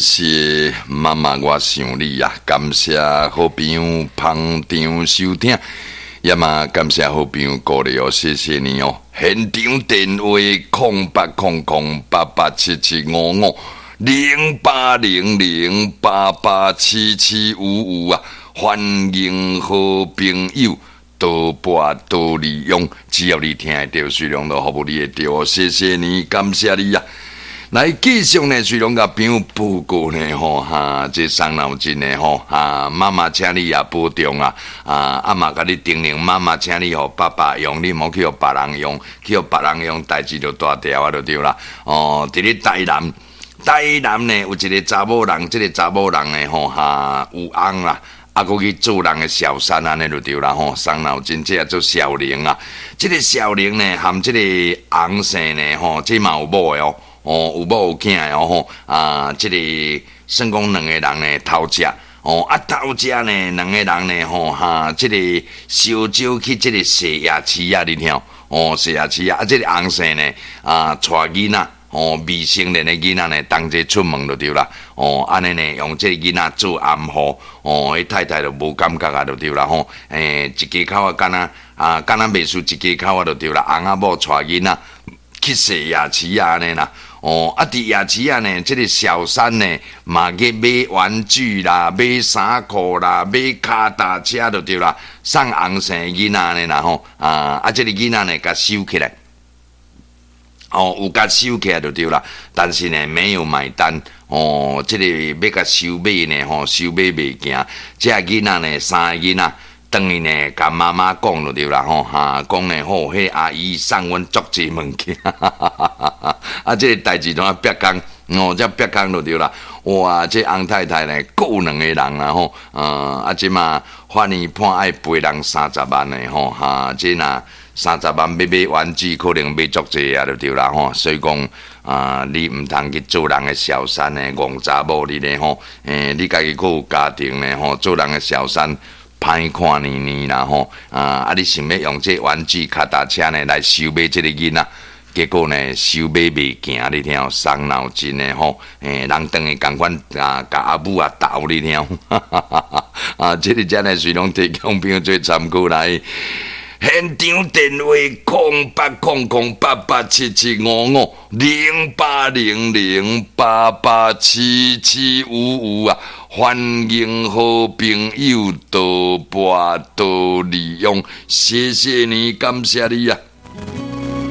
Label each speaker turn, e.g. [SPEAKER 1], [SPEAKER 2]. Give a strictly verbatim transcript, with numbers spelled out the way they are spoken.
[SPEAKER 1] 谢妈妈，我想你呀、啊！感谢好朋友捧场收听，也嘛感谢好朋友鼓励哦，谢谢你哦！现场电话空八空空八八七七五五零八零零八八七七五五啊！欢迎好朋友多播多利用，只要你听得到，水龙头服务你会到，谢谢你，感谢你呀、啊！来继续呢，水龙甲朋友报告呢吼哈，这伤脑筋呢吼啊，妈妈请你也保重啊啊，阿妈甲你叮咛，妈妈请你互爸爸用，你莫去互别人用，去互别人用，代志就大条啊，就对啦。哦，伫咧台南，台南呢有一个查某人，这个查某人呢吼哈有翁啦。啊，佮去做人的小三安尼就对啦吼，伤脑筋，这也做小玲啊。这个小玲呢，含这个翁姓呢吼，这嘛有某的哦。哦，有某有囝的哦吼啊，即、这个算讲两个人呢偷食哦，啊偷食呢两个人呢吼哈，即、这个烧酒去即个洗牙齿啊，你听哦，洗牙齿啊，啊即、这个翁姓呢啊，带囡仔哦，未成年的囡仔呢，同齐出门就对啦，哦，安尼呢用即个囡仔做暗号，哦，迄太太就无感觉啊，就对啦吼，诶、欸，一家口啊，敢若啊，敢若袂输一家口啊，就对啦，翁仔某带囡仔去洗牙齿啊，安尼啦。哦，啊！伫夜市啊呢，这个小三呢，嘛去买玩具啦，买衫裤啦，买卡踏车就对啦，送红生囡仔呢啦吼，啊啊！这个囡仔呢，甲收起来，哦，有甲收起来就对啦，但是呢，没有买单，哦，这个要甲收买呢，吼，收买袂行，这个囡仔呢，三个囡仔。等于呢，甲妈妈讲就对啦吼，哈，讲呢吼，迄阿姨送阮足济物件，啊，这个代志拢啊别讲，哦，这别讲就对啦。哇，这翁太太呢，够两个人啦吼，啊，啊，即嘛法院判爱赔人三十万的吼，哈，这若三十万要买玩具，可能买足济啊，就对啦吼。所以讲啊，你毋通去做人的小三呢，戆查某你呢吼，诶，你家己佫有家庭呢吼，做人的小三。歹看年年啦吼，啊啊！你想要用这玩具卡踏车呢来收买这个囡仔，结果呢收买袂行，你听伤脑筋的吼，诶，人等于共款啊，甲阿母啊斗你听，啊，这个真诶是拢提供朋友做参考来。现场电话空八空空八八七七五五零八零零八八七七五五啊！欢迎好朋友多播多利用，谢谢你，感谢你啊！